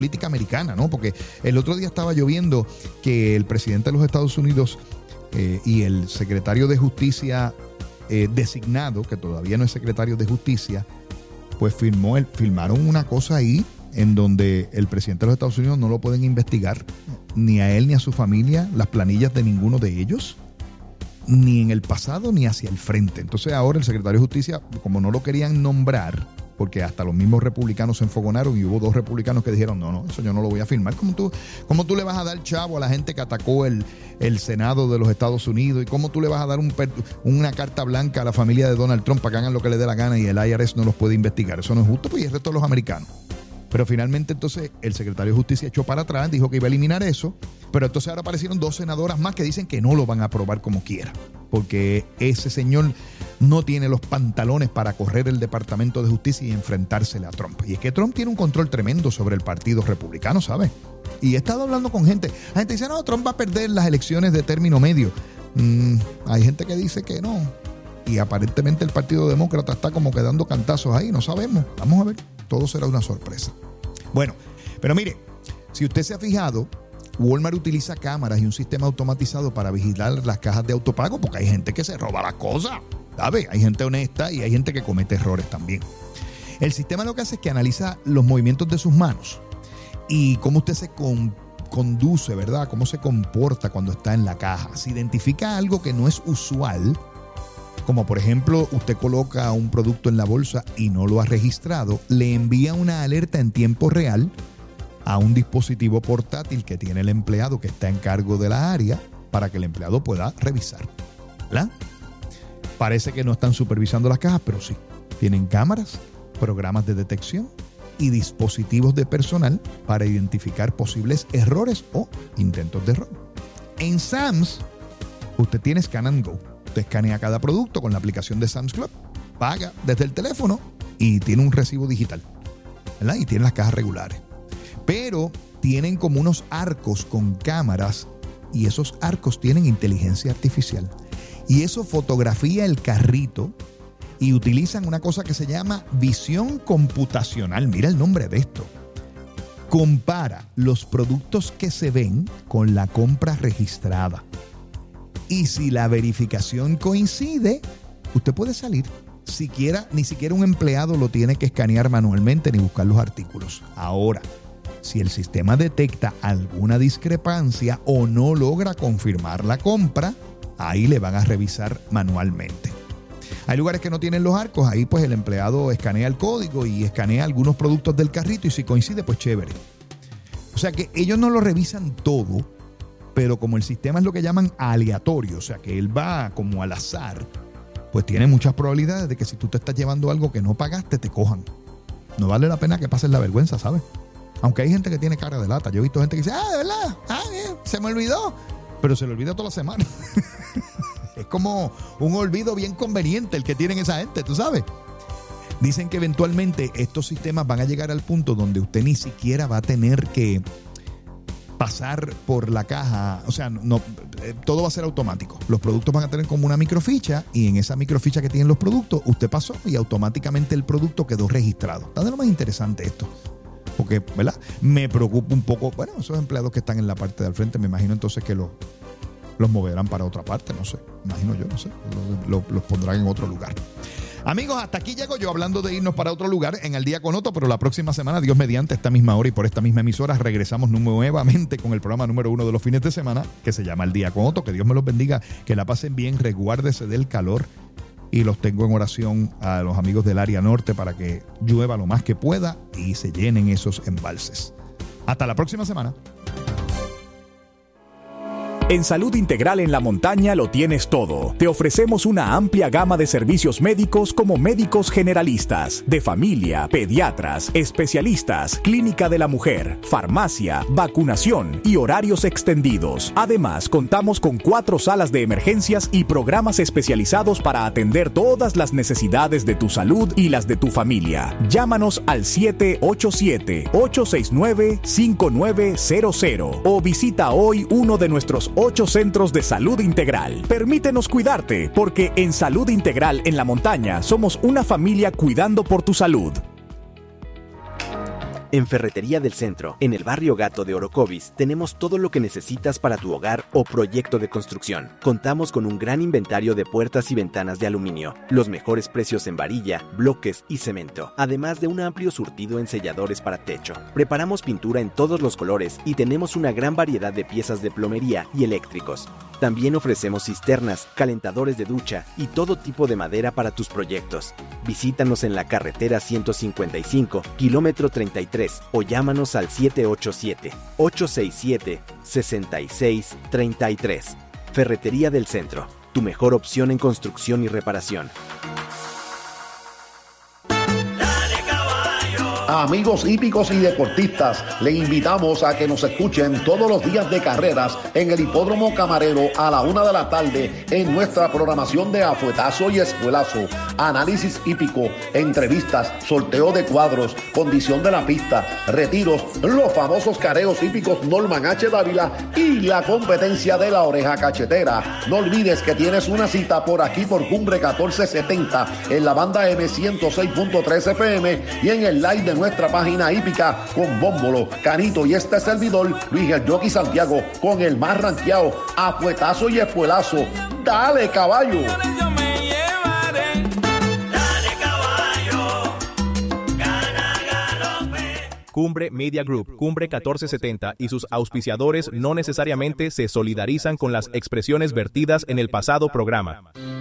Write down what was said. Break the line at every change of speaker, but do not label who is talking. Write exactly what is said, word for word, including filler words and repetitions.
política americana, ¿no? Porque el otro día estaba yo viendo que el presidente de los Estados Unidos eh, y el secretario de Justicia eh, designado, que todavía no es secretario de Justicia, pues firmó el, firmaron una cosa ahí en donde el presidente de los Estados Unidos no lo pueden investigar, ni a él ni a su familia, las planillas de ninguno de ellos, ni en el pasado ni hacia el frente. Entonces ahora el secretario de Justicia, como no lo querían nombrar, porque hasta los mismos republicanos se enfogonaron y hubo dos republicanos que dijeron, no, no, eso yo no lo voy a firmar. ¿Cómo tú, cómo tú le vas a dar chavo a la gente que atacó el, el Senado de los Estados Unidos? ¿Y cómo tú le vas a dar un, una carta blanca a la familia de Donald Trump para que hagan lo que les dé la gana y el I R S no los puede investigar? Eso no es justo, pues, y el resto de los americanos. Pero finalmente entonces el secretario de Justicia echó para atrás, dijo que iba a eliminar eso, pero entonces ahora aparecieron dos senadoras más que dicen que no lo van a aprobar como quiera, porque ese señor no tiene los pantalones para correr el Departamento de Justicia y enfrentársele a Trump. Y es que Trump tiene un control tremendo sobre el Partido Republicano, ¿sabes? Y he estado hablando con gente. La gente dice, no, Trump va a perder las elecciones de término medio. Mm, hay gente que dice que no. Y aparentemente el Partido Demócrata está como quedando cantazos ahí, no sabemos. Vamos a ver, todo será una sorpresa. Bueno, pero mire, si usted se ha fijado, Walmart utiliza cámaras y un sistema automatizado para vigilar las cajas de autopago, porque hay gente que se roba las cosas, ¿sabe? Hay gente honesta y hay gente que comete errores también. El sistema lo que hace es que analiza los movimientos de sus manos y cómo usted se con, conduce, ¿verdad? Cómo se comporta cuando está en la caja. Si identifica algo que no es usual, como por ejemplo usted coloca un producto en la bolsa y no lo ha registrado, le envía una alerta en tiempo real a un dispositivo portátil que tiene el empleado que está en cargo de la área para que el empleado pueda revisar, ¿verdad? Parece que no están supervisando las cajas, pero sí. Tienen cámaras, programas de detección y dispositivos de personal para identificar posibles errores o intentos de robo. En Sam's, usted tiene Scan and Go. Usted escanea cada producto con la aplicación de Sam's Club, paga desde el teléfono y tiene un recibo digital, ¿verdad? Y tiene las cajas regulares. Pero tienen como unos arcos con cámaras y esos arcos tienen inteligencia artificial. Y eso fotografía el carrito y utilizan una cosa que se llama visión computacional. Mira el nombre de esto. Compara los productos que se ven con la compra registrada. Y si la verificación coincide, usted puede salir. Siquiera, ni siquiera un empleado lo tiene que escanear manualmente ni buscar los artículos. Ahora, si el sistema detecta alguna discrepancia o no logra confirmar la compra, ahí le van a revisar manualmente. Hay lugares que no tienen los arcos, ahí pues el empleado escanea el código y escanea algunos productos del carrito y si coincide, pues chévere. O sea que ellos no lo revisan todo, pero como el sistema es lo que llaman aleatorio, o sea que él va como al azar, pues tiene muchas probabilidades de que si tú te estás llevando algo que no pagaste, te cojan. No vale la pena que pases la vergüenza, ¿sabes? Aunque hay gente que tiene cara de lata. Yo he visto gente que dice, ah, de verdad, ah, bien, se me olvidó. Pero se le olvida toda la semana. Es como un olvido bien conveniente el que tienen esa gente, tú sabes. Dicen que eventualmente estos sistemas van a llegar al punto donde usted ni siquiera va a tener que pasar por la caja, o sea, no, todo va a ser automático. Los productos van a tener como una microficha y en esa microficha que tienen los productos, usted pasó y automáticamente el producto quedó registrado. Está de lo más interesante esto. Porque, ¿verdad? Me preocupa un poco, bueno, esos empleados que están en la parte del frente, me imagino entonces que los, los moverán para otra parte, no sé, imagino yo, no sé, los, los pondrán en otro lugar. Amigos, hasta aquí llego yo hablando de irnos para otro lugar en El Día con Otto, pero la próxima semana, Dios mediante, esta misma hora y por esta misma emisora, regresamos nuevamente con el programa número uno de los fines de semana, que se llama El Día con Otto. Que Dios me los bendiga, que la pasen bien, resguárdese del calor y los tengo en oración a los amigos del área norte para que llueva lo más que pueda y se llenen esos embalses. Hasta la próxima semana.
En Salud Integral en la Montaña lo tienes todo. Te ofrecemos una amplia gama de servicios médicos como médicos generalistas, de familia, pediatras, especialistas, clínica de la mujer, farmacia, vacunación y horarios extendidos. Además, contamos con cuatro salas de emergencias y programas especializados para atender todas las necesidades de tu salud y las de tu familia. Llámanos al siete ocho siete, ocho seis nueve, cinco nueve cero cero o visita hoy uno de nuestros ocho centros de salud integral. Permítenos cuidarte, porque en Salud Integral en la Montaña somos una familia cuidando por tu salud.
En Ferretería del Centro, en el barrio Gato de Orocovis, tenemos todo lo que necesitas para tu hogar o proyecto de construcción. Contamos con un gran inventario de puertas y ventanas de aluminio, los mejores precios en varilla, bloques y cemento, además de un amplio surtido en selladores para techo. Preparamos pintura en todos los colores y tenemos una gran variedad de piezas de plomería y eléctricos. También ofrecemos cisternas, calentadores de ducha y todo tipo de madera para tus proyectos. Visítanos en la carretera ciento cincuenta y cinco, kilómetro treinta y tres, o llámanos al siete ocho siete, ocho seis siete, seis seis tres tres. Ferretería del Centro, tu mejor opción en construcción y reparación.
Amigos hípicos y deportistas, le invitamos a que nos escuchen todos los días de carreras en el Hipódromo Camarero a la una de la tarde en nuestra programación de Afuetazo y Espuelazo. Análisis hípico, entrevistas, sorteo de cuadros, condición de la pista, retiros, los famosos careos hípicos Norman H. Dávila y la competencia de la oreja cachetera. No olvides que tienes una cita por aquí por Cumbre catorce setenta en la banda M ciento seis punto tres F M y en el live de nuestra página hípica con Bómbolo, Canito y este servidor, Luis el Jockey Santiago, con el más ranqueado, Afuetazo y Espuelazo. ¡Dale, caballo!
Cumbre Media Group, Cumbre catorce setenta y sus auspiciadores no necesariamente se solidarizan con las expresiones vertidas en el pasado programa.